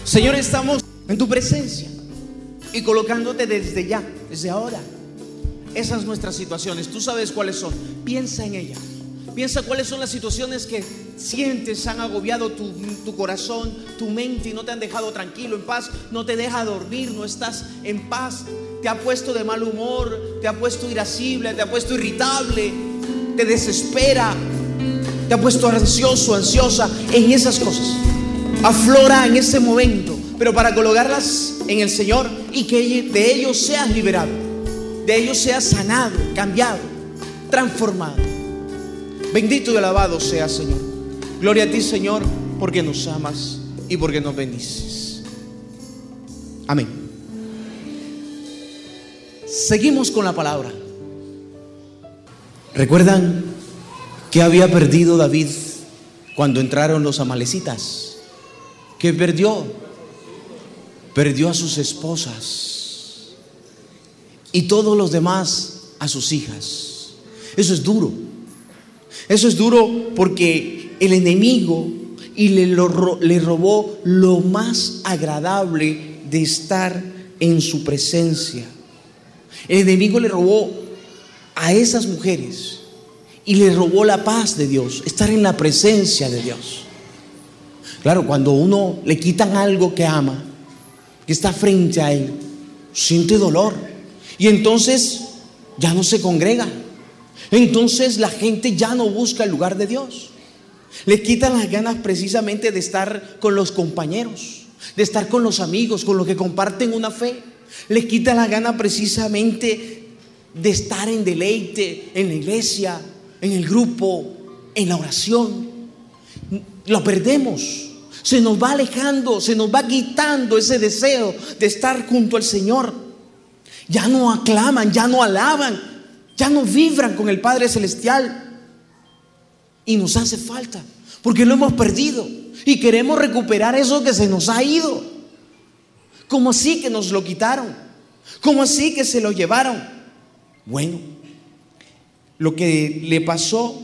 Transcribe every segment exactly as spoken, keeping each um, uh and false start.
Señor, estamos en tu presencia y colocándote desde ya, desde ahora. Esas nuestras situaciones, tú sabes cuáles son. Piensa en ellas. Piensa cuáles son las situaciones que sientes han agobiado tu, tu corazón, tu mente, y no te han dejado tranquilo, en paz. No te deja dormir, no estás en paz. Te ha puesto de mal humor, te ha puesto irascible, te ha puesto irritable, te desespera, te ha puesto ansioso, ansiosa. En esas cosas aflora en ese momento, pero para colocarlas en el Señor y que de ellos seas liberado, de ellos seas sanado, cambiado, transformado. Bendito y alabado sea, Señor. Gloria a ti, Señor, porque nos amas y porque nos bendices. Amén. Seguimos con la palabra. ¿Recuerdan que había perdido David cuando entraron los amalecitas? ¿Qué perdió? Perdió a sus esposas y todos los demás a sus hijas. Eso es duro. Eso es duro porque el enemigo y le, lo, le robó lo más agradable de estar en su presencia. El enemigo le robó a esas mujeres y le robó la paz de Dios, estar en la presencia de Dios. Claro, cuando uno le quitan algo que ama, que está frente a él, siente dolor y entonces ya no se congrega. Entonces la gente ya no busca el lugar de Dios. Le quitan las ganas precisamente de estar con los compañeros, de estar con los amigos, con los que comparten una fe. Le quitan las ganas precisamente de estar en deleite, en la iglesia, en el grupo, en la oración. Lo perdemos. Se nos va alejando, se nos va quitando ese deseo de estar junto al Señor. Ya no aclaman, ya no alaban, ya no vibran con el Padre Celestial. Y nos hace falta, porque lo hemos perdido y queremos recuperar eso que se nos ha ido. ¿Cómo así que nos lo quitaron? ¿Cómo así que se lo llevaron? Bueno, lo que le pasó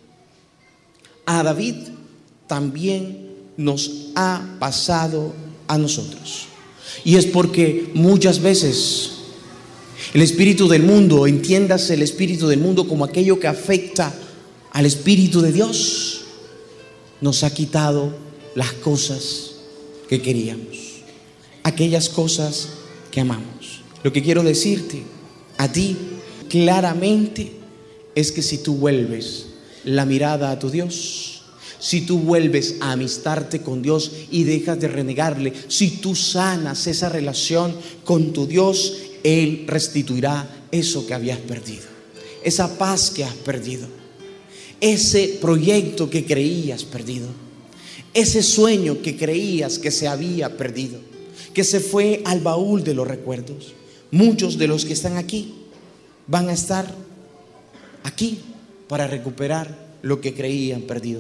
a David también nos ha pasado a nosotros. Y es porque muchas veces el espíritu del mundo, entiéndase el espíritu del mundo como aquello que afecta al Espíritu de Dios, nos ha quitado las cosas que queríamos, aquellas cosas que amamos. Lo que quiero decirte a ti claramente es que si tú vuelves la mirada a tu Dios, si tú vuelves a amistarte con Dios y dejas de renegarle, si tú sanas esa relación con tu Dios, Él restituirá eso que habías perdido, esa paz que has perdido, ese proyecto que creías perdido, ese sueño que creías que se había perdido, que se fue al baúl de los recuerdos. Muchos de los que están aquí van a estar aquí para recuperar lo que creían perdido.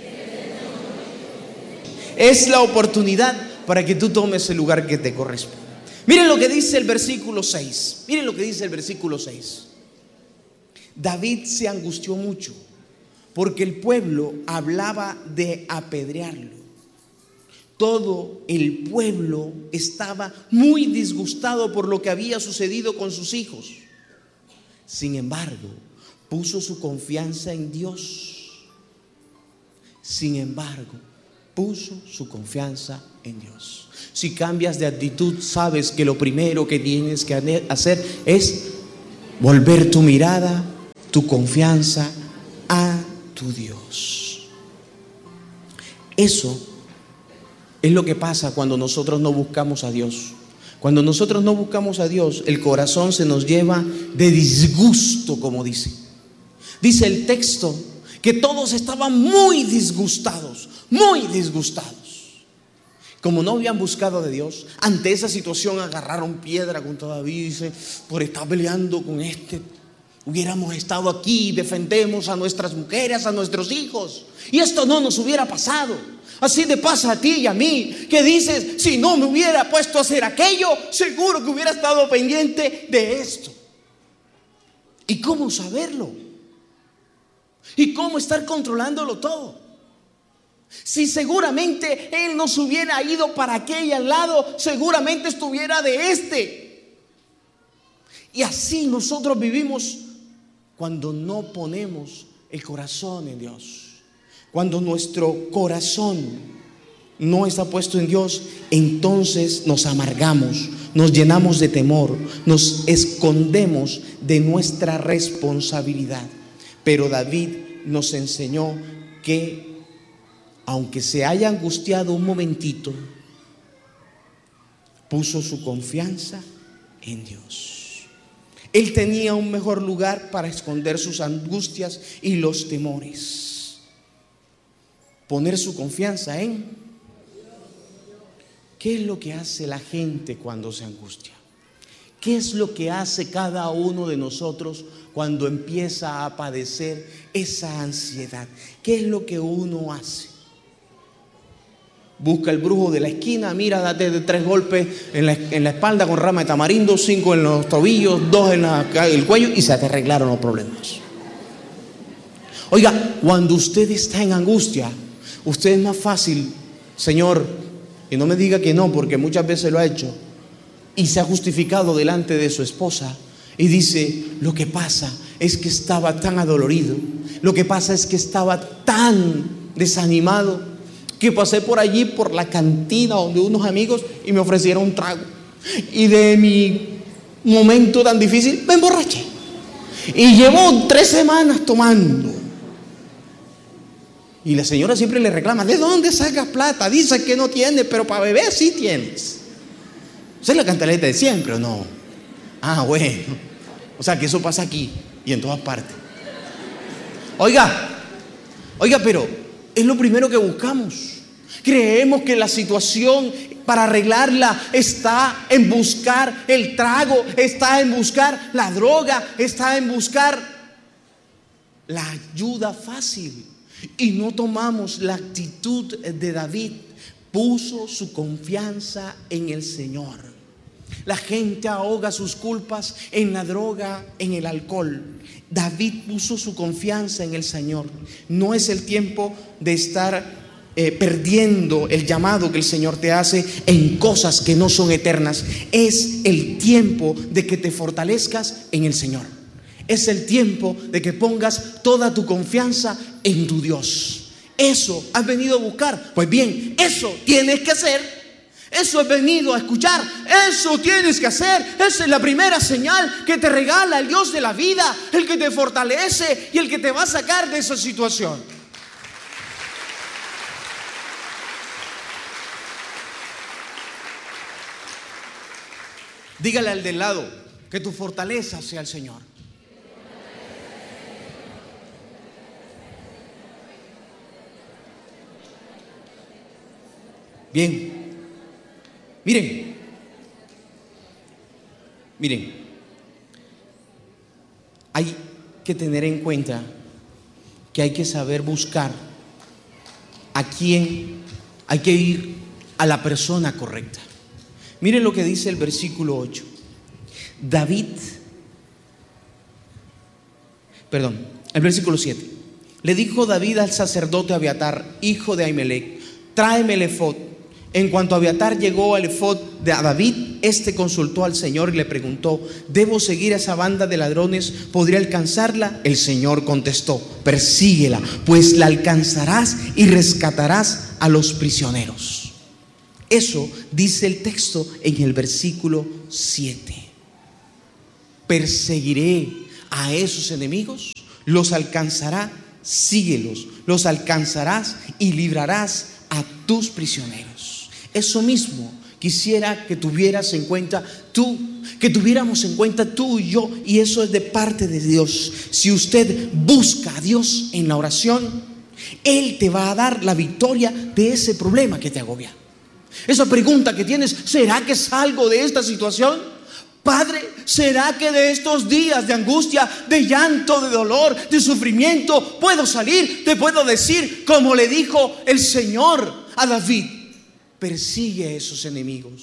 Es la oportunidad para que tú tomes el lugar que te corresponde. Miren lo que dice el versículo seis. Miren lo que dice el versículo seis. David se angustió mucho porque el pueblo hablaba de apedrearlo. Todo el pueblo estaba muy disgustado por lo que había sucedido con sus hijos. Sin embargo, puso su confianza en Dios. Sin embargo, puso su confianza en Dios. Si cambias de actitud, sabes que lo primero que tienes que hacer es volver tu mirada, tu confianza a tu Dios. Eso es lo que pasa cuando nosotros no buscamos a Dios. Cuando nosotros no buscamos a Dios, el corazón se nos lleva de disgusto, como dice. Dice el texto que todos estaban muy disgustados, muy disgustados. Como no habían buscado de Dios, ante esa situación agarraron piedra contra David. Dice, por estar peleando con este, hubiéramos estado aquí y defendemos a nuestras mujeres, a nuestros hijos, y esto no nos hubiera pasado. Así te pasa a ti y a mí, que dices, si no me hubiera puesto a hacer aquello, seguro que hubiera estado pendiente de esto. ¿Y cómo saberlo? ¿Y cómo estar controlándolo todo? Si seguramente él no se hubiera ido para aquel al lado, seguramente estuviera de este. Y así nosotros vivimos cuando no ponemos el corazón en Dios. Cuando nuestro corazón no está puesto en Dios, entonces nos amargamos, nos llenamos de temor, nos escondemos de nuestra responsabilidad. Pero David nos enseñó que aunque se haya angustiado un momentito, puso su confianza en Dios. Él tenía un mejor lugar para esconder sus angustias y los temores. Poner su confianza en... ¿Qué es lo que hace la gente cuando se angustia? ¿Qué es lo que hace cada uno de nosotros cuando empieza a padecer esa ansiedad? ¿Qué es lo que uno hace? Busca el brujo de la esquina, mira, date de tres golpes en la, en la espalda con rama de tamarindo, cinco en los tobillos, dos en la, el cuello, y se te arreglaron los problemas. Oiga, cuando usted está en angustia, usted es más fácil, Señor, y no me diga que no, porque muchas veces lo ha hecho, y se ha justificado delante de su esposa y dice: lo que pasa es que estaba tan adolorido, lo que pasa es que estaba tan desanimado, que pasé por allí, por la cantina donde unos amigos, y me ofrecieron un trago, y de mi momento tan difícil me emborraché, y llevo tres semanas tomando. Y la señora siempre le reclama: ¿de dónde sacas plata? Dice que no tienes, pero para beber sí tienes. ¿Esa es la cantaleta de siempre o no? Ah, bueno. O sea que eso pasa aquí y en todas partes. Oiga, oiga, pero es lo primero que buscamos. Creemos que la situación para arreglarla está en buscar el trago, está en buscar la droga, está en buscar la ayuda fácil. Y no tomamos la actitud de David. Puso su confianza en el Señor. La gente ahoga sus culpas en la droga, en el alcohol. David puso su confianza en el Señor. No es el tiempo de estar eh, perdiendo el llamado que el Señor te hace en cosas que no son eternas. Es el tiempo de que te fortalezcas en el Señor. Es el tiempo de que pongas toda tu confianza en tu Dios. Eso has venido a buscar. Pues bien, eso tienes que hacer. Eso has venido a escuchar. Eso tienes que hacer. Esa es la primera señal que te regala el Dios de la vida, el que te fortalece y el que te va a sacar de esa situación. Dígale al del lado: que tu fortaleza sea el Señor. Bien, miren, miren, hay que tener en cuenta que hay que saber buscar a quién, hay que ir a la persona correcta. Miren lo que dice el versículo ocho. David, perdón, el versículo siete. Le dijo David al sacerdote Abiatar, hijo de Ahimelech: tráeme el efod. En cuanto Abiatar llegó al efod de David, este consultó al Señor y le preguntó: ¿debo seguir a esa banda de ladrones? ¿Podría alcanzarla? El Señor contestó: persíguela, pues la alcanzarás y rescatarás a los prisioneros. Eso dice el texto en el versículo siete. Perseguiré a esos enemigos, los alcanzará, síguelos, los alcanzarás y librarás a tus prisioneros. Eso mismo quisiera que tuvieras en cuenta tú, que tuviéramos en cuenta tú y yo, y eso es de parte de Dios. Si usted busca a Dios en la oración, Él te va a dar la victoria de ese problema que te agobia. Esa pregunta que tienes: ¿será que salgo de esta situación? Padre, ¿será que de estos días de angustia, de llanto, de dolor, de sufrimiento puedo salir? Te puedo decir, como le dijo el Señor a David: persigue a esos enemigos,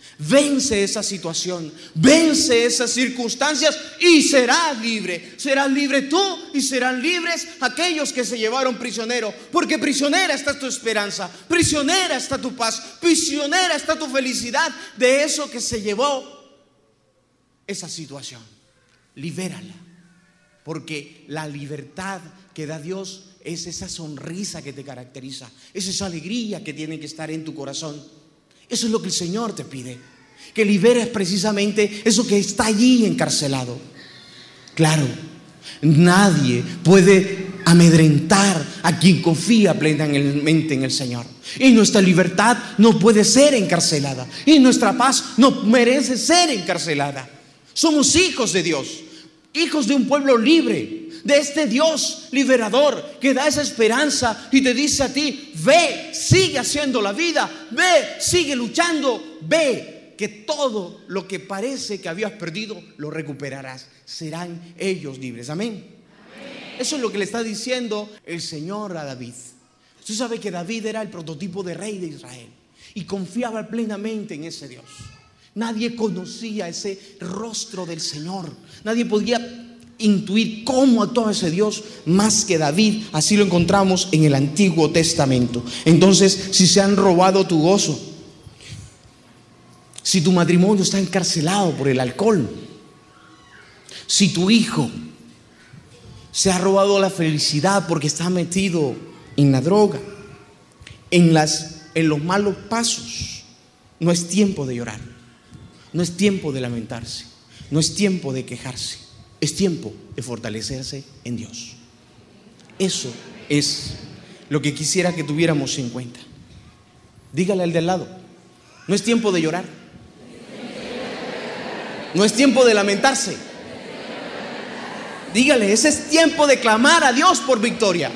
Vence esa situación, vence esas circunstancias y serás libre. Serás libre tú y serán libres aquellos que se llevaron prisionero. Porque prisionera está tu esperanza, prisionera está tu paz, prisionera está tu felicidad de eso que se llevó esa situación. Libérala, porque la libertad que da Dios es esa sonrisa que te caracteriza, es esa alegría que tiene que estar en tu corazón. Eso es lo que el Señor te pide, que liberes precisamente eso que está allí encarcelado. Claro, nadie puede amedrentar a quien confía plenamente en el Señor. Y nuestra libertad no puede ser encarcelada, y nuestra paz no merece ser encarcelada. Somos hijos de Dios, hijos de un pueblo libre, de este Dios liberador que da esa esperanza y te dice a ti: ve, sigue haciendo la vida, ve, sigue luchando, ve que todo lo que parece que habías perdido lo recuperarás. Serán ellos libres. Amén. Amén. Eso es lo que le está diciendo el Señor a David. Usted sabe que David era el prototipo de rey de Israel y confiaba plenamente en ese Dios. Nadie conocía ese rostro del Señor, nadie podía intuir cómo actuaba ese Dios más que David. Así lo encontramos en el Antiguo Testamento. Entonces, si se han robado tu gozo, si tu matrimonio está encarcelado por el alcohol, si tu hijo se ha robado la felicidad porque está metido en la droga, en, las, en los malos pasos, no es tiempo de llorar, no es tiempo de lamentarse, no es tiempo de quejarse. Es tiempo de fortalecerse en Dios. Eso es lo que quisiera que tuviéramos en cuenta. Dígale al del lado: no es tiempo de llorar, no es tiempo de lamentarse. Dígale: ese es tiempo de clamar a Dios por victoria.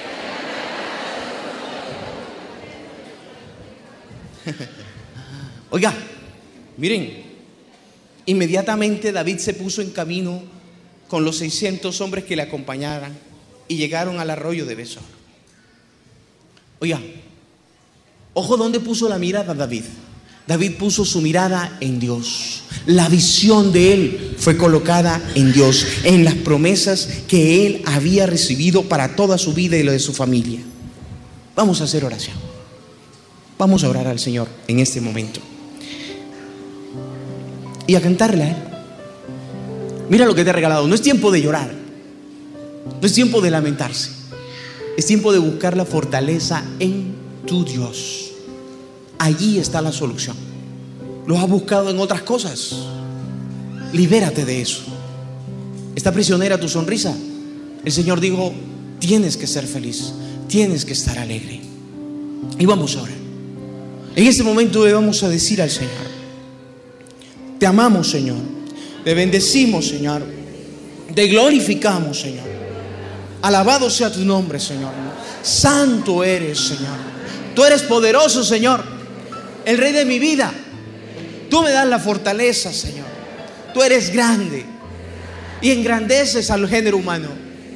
Oiga, miren, inmediatamente David se puso en camino con los seiscientos hombres que le acompañaran y llegaron al arroyo de Besor. Oiga, ojo dónde puso la mirada David. David puso su mirada en Dios. La visión de él fue colocada en Dios, en las promesas que él había recibido para toda su vida y la de su familia. Vamos a hacer oración. Vamos a orar al Señor en este momento y a cantarle a Él. Mira lo que te ha regalado. No es tiempo de llorar, no es tiempo de lamentarse, es tiempo de buscar la fortaleza en tu Dios. Allí está la solución. Lo has buscado en otras cosas. Libérate de eso. ¿Está prisionera tu sonrisa? El Señor dijo: tienes que ser feliz, tienes que estar alegre. Y vamos a orar. En este momento le vamos a decir al Señor: te amamos, Señor, te bendecimos, Señor, te glorificamos, Señor. Alabado sea tu nombre, Señor. Santo eres, Señor. Tú eres poderoso, Señor, el Rey de mi vida. Tú me das la fortaleza, Señor. Tú eres grande y engrandeces al género humano.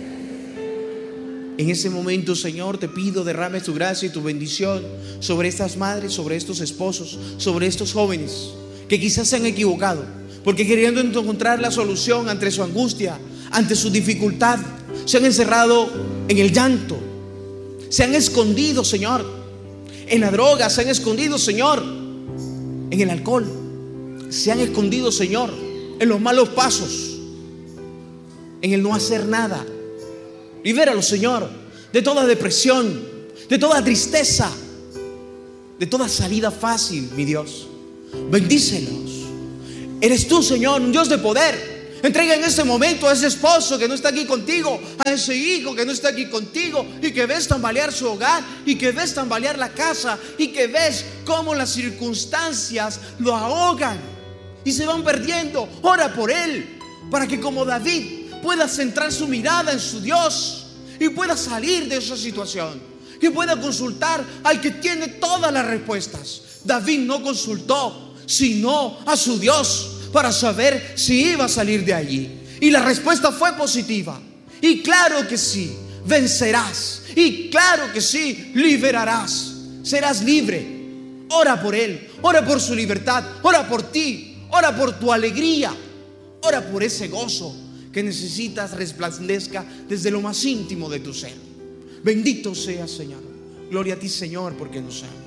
En ese momento, Señor, te pido derrames tu gracia y tu bendición sobre estas madres, sobre estos esposos, sobre estos jóvenes que quizás se han equivocado, porque queriendo encontrar la solución ante su angustia, ante su dificultad, se han encerrado en el llanto, se han escondido, Señor, en la droga, se han escondido, Señor, en el alcohol, se han escondido, Señor, en los malos pasos, en el no hacer nada. Libéralo, Señor, de toda depresión, de toda tristeza, de toda salida fácil, mi Dios. Bendícelos. Eres tú, Señor, un Dios de poder. Entrega en este momento a ese esposo que no está aquí contigo, a ese hijo que no está aquí contigo, y que ves tambalear su hogar, y que ves tambalear la casa, y que ves cómo las circunstancias lo ahogan y se van perdiendo. Ora por él, para que como David pueda centrar su mirada en su Dios y pueda salir de esa situación, que pueda consultar al que tiene todas las respuestas. David no consultó sino a su Dios para saber si iba a salir de allí, y la respuesta fue positiva. Y claro que sí, vencerás, y claro que sí, liberarás, serás libre. Ora por él, ora por su libertad, ora por ti, ora por tu alegría, ora por ese gozo que necesitas resplandezca desde lo más íntimo de tu ser. Bendito sea, Señor. Gloria a ti, Señor, porque nos amas.